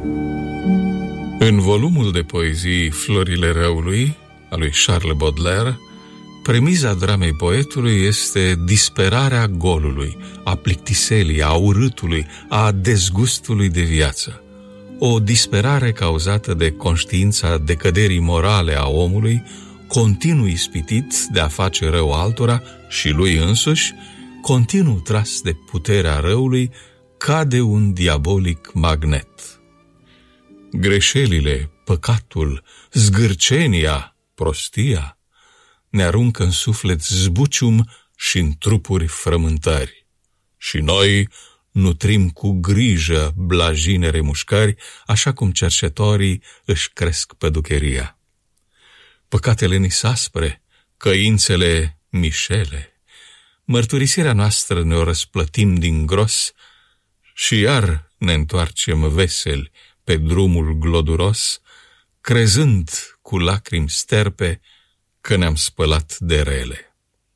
În volumul de poezii Florile răului, a lui Charles Baudelaire, premiza dramei poetului este disperarea golului, a plictiselii, a urâtului, a dezgustului de viață. O disperare cauzată de conștiința decăderii morale a omului, continuu ispitit de a face rău altora și lui însuși, continuu tras de puterea răului ca de un diabolic magnet. Greșelile, păcatul, zgârcenia, prostia ne aruncă în suflet zbucium și în trupuri frământări. Și noi nutrim cu grijă blajine remușcări, așa cum cercetorii își cresc păducheria. Păcatele ni saspre, căințele mișele, mărturisirea noastră ne-o răsplătim din gros și iar ne întoarcem veseli pe drumul gloduros, crezând cu lacrimi sterpe că ne-am spălat de rele.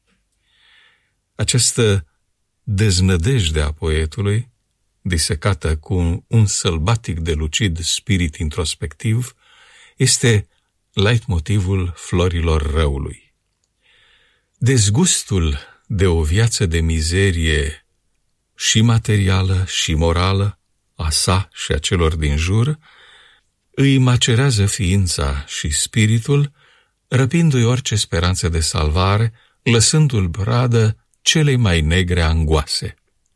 Această deznădejde a poetului, disecată cu un sălbatic de lucid spirit introspectiv, este leitmotivul Florilor răului. Dezgustul de o viață de mizerie și materială și morală, a sa și a celor din jur, îi macerează ființa și spiritul, răpindu-i orice speranță de salvare, lăsându-l pradă celei mai negre angoase.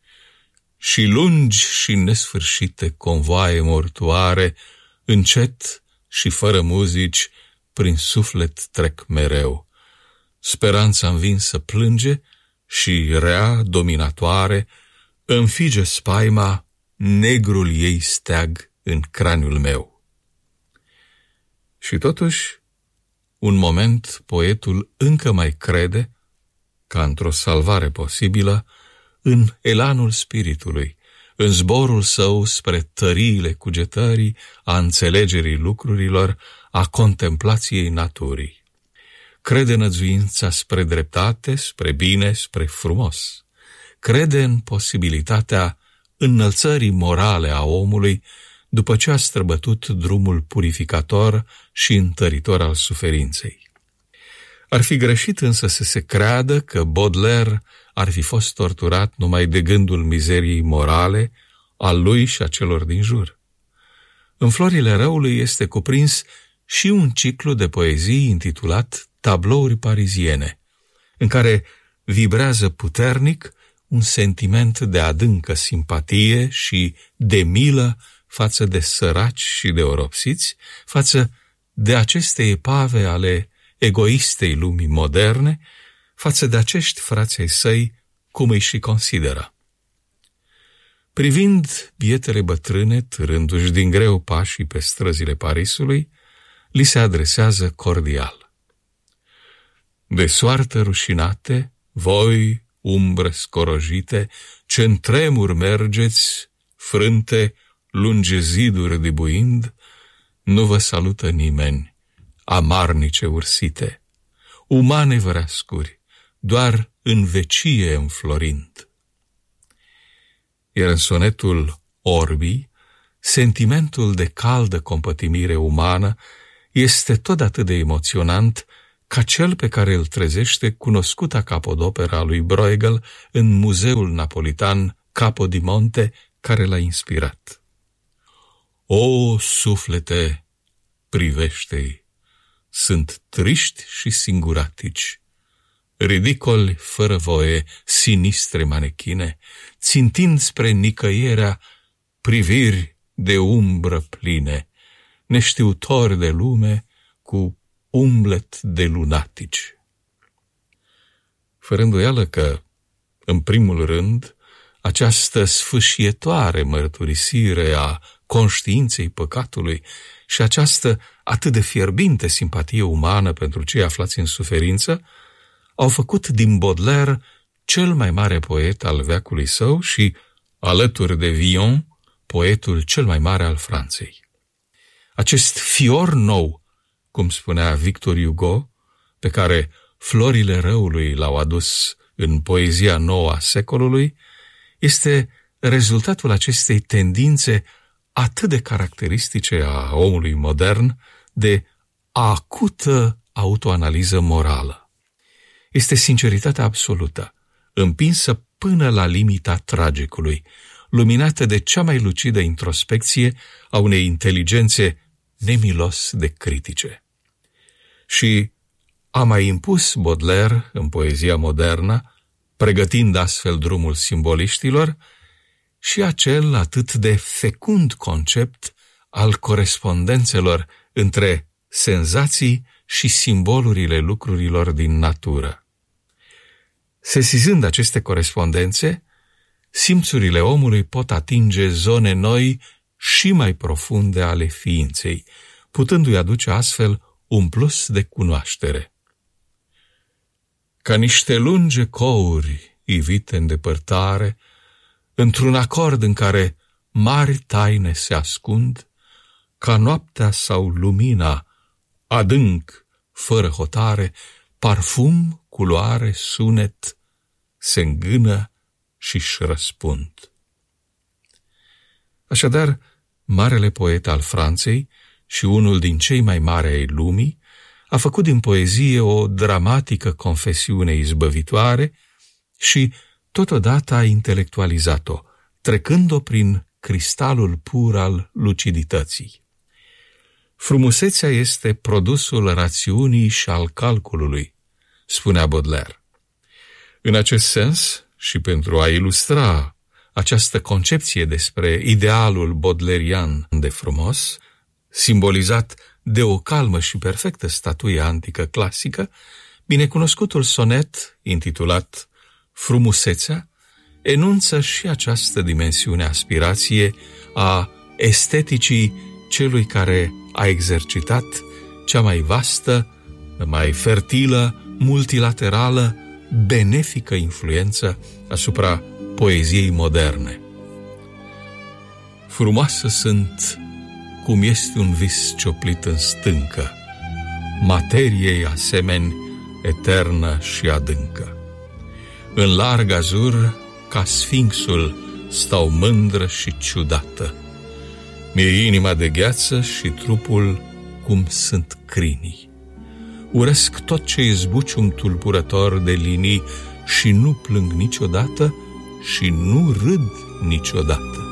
Și lungi și nesfârșite convoaie mortoare, încet și fără muzici, prin suflet trec mereu. Speranța învinsă plânge și rea, dominatoare, înfige spaima negrul ei steag în craniul meu. Și totuși, un moment, poetul încă mai crede, ca într-o salvare posibilă, în elanul spiritului, în zborul său spre tăriile cugetării, a înțelegerii lucrurilor, a contemplației naturii. Crede în năzuința spre dreptate, spre bine, spre frumos. Crede în posibilitatea înălțării morale a omului după ce a străbătut drumul purificator și întăritor al suferinței. Ar fi greșit însă să se creadă că Baudelaire ar fi fost torturat numai de gândul mizeriei morale al lui și a celor din jur. În Florile răului este cuprins și un ciclu de poezii intitulat Tablouri pariziene, în care vibrează puternic un sentiment de adâncă simpatie și de milă față de săraci și de oropsiți, față de aceste epave ale egoistei lumii moderne, față de acești frați ai săi, cum îi și consideră. Privind bietele bătrâne, târându-și din greu pașii pe străzile Parisului, li se adresează cordial. De soartă rușinate, voi, umbre scorojite, ce-n tremur mergeți, frânte, lunge ziduri dibuind, nu vă salută nimeni, amarnice ursite, umane văreascuri, doar în vecie înflorind. Iar în sonetul Orbii, sentimentul de caldă compătimire umană este tot atât de emoționant ca cel pe care îl trezește cunoscuta capodopera a lui Bruegel în muzeul napolitan Capodimonte, care l-a inspirat. O, suflete, privește-i, sunt triști și singuratici, ridicoli fără voie, sinistre manechine, țintind spre nicăierea priviri de umbră pline, neștiutori de lume cu umblet de lunatici. Fără îndoială că, în primul rând, această sfâșietoare mărturisire a conștiinței păcatului și această atât de fierbinte simpatie umană pentru cei aflați în suferință au făcut din Baudelaire cel mai mare poet al veacului său și, alături de Villon, poetul cel mai mare al Franței. Acest fior nou, cum spunea Victor Hugo, pe care Florile răului l-au adus în poezia nouă a secolului, este rezultatul acestei tendințe atât de caracteristice a omului modern de acută autoanaliză morală. Este sinceritatea absolută, împinsă până la limita tragicului, luminată de cea mai lucidă introspecție a unei inteligențe nemilos de critice. Și a mai impus Baudelaire în poezia modernă, pregătind astfel drumul simboliștilor, și acel atât de fecund concept al corespondențelor între senzații și simbolurile lucrurilor din natură. Sesizând aceste corespondențe, simțurile omului pot atinge zone noi și mai profunde ale ființei, putându-i aduce astfel un plus de cunoaștere. Ca niște lungi ecouri ivite în depărtare, într-un acord în care mari taine se ascund, ca noaptea sau lumina, adânc, fără hotare, parfum, culoare, sunet, se îngână și-și răspund. Așadar, marele poet al Franței și unul din cei mai mari ai lumii a făcut din poezie o dramatică confesiune izbăvitoare și totodată a intelectualizat-o, trecând-o prin cristalul pur al lucidității. Frumusețea este produsul rațiunii și al calculului, spunea Baudelaire. În acest sens, și pentru a ilustra această concepție despre idealul baudelairian de frumos, simbolizat de o calmă și perfectă statuie antică clasică, binecunoscutul sonet, intitulat Frumusețea, enunță și această dimensiune aspirație a esteticii celui care a exercitat cea mai vastă, mai fertilă, multilaterală, benefică influență asupra poeziei moderne. Frumoasă sunt cum este un vis cioplit în stâncă, materiei asemeni eternă și adâncă. În larg azur, ca sfinxul, stau mândră și ciudată. Mi-e inima de gheață și trupul cum sunt crinii. Urăsc tot ce e zbucium tulburător de linii și nu plâng niciodată și nu râd niciodată.